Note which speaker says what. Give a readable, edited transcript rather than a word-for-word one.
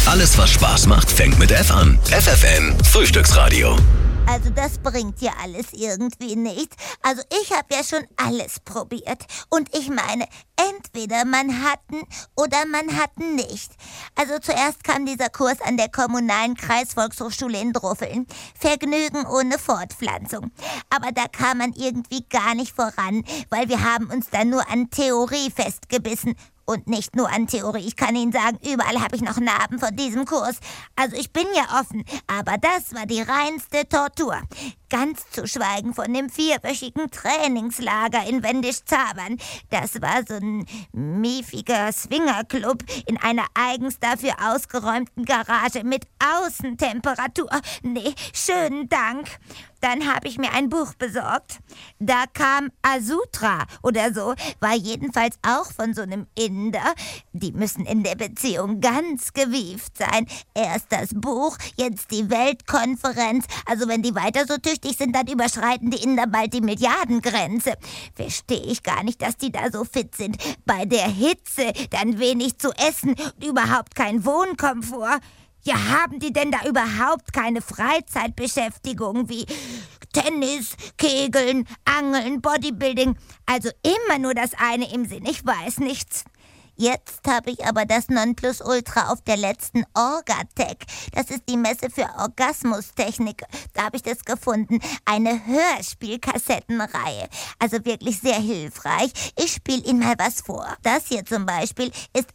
Speaker 1: Alles, was Spaß macht, fängt mit F an. FFN Frühstücksradio.
Speaker 2: Also das bringt ja alles irgendwie nichts. Also ich habe ja schon alles probiert. Und ich meine, entweder man hatten oder man hatten nicht. Also zuerst kam dieser Kurs an der kommunalen Kreisvolkshochschule in Druffeln. Vergnügen ohne Fortpflanzung. Aber da kam man irgendwie gar nicht voran, weil wir haben uns da nur an Theorie festgebissen. Und nicht nur an Theorie. Ich kann Ihnen sagen, überall habe ich noch Narben von diesem Kurs. Also ich bin ja offen, aber das war die reinste Tortur. Ganz zu schweigen von dem 4-wöchigen Trainingslager in Wendisch-Zabern. Das war so ein miefiger Swingerclub in einer eigens dafür ausgeräumten Garage mit Außentemperatur. Nee, schönen Dank. Dann habe ich mir ein Buch besorgt. Da kam Asutra oder so, war jedenfalls auch von so einem Inder. Die müssen in der Beziehung ganz gewieft sein. Erst das Buch, jetzt die Weltkonferenz. Also wenn die weiter so tüchtig sind, dann überschreiten die Inder bald die Milliardengrenze. Verstehe ich gar nicht, dass die da so fit sind. Bei der Hitze dann wenig zu essen und überhaupt kein Wohnkomfort. Ja, haben die denn da überhaupt keine Freizeitbeschäftigung wie Tennis, Kegeln, Angeln, Bodybuilding? Also immer nur das eine im Sinn, ich weiß nichts. Jetzt habe ich aber das Nonplusultra auf der letzten Orgatech. Das ist die Messe für Orgasmustechnik. Da habe ich das gefunden. Eine Hörspielkassettenreihe. Also wirklich sehr hilfreich. Ich spiele Ihnen mal was vor. Das hier zum Beispiel ist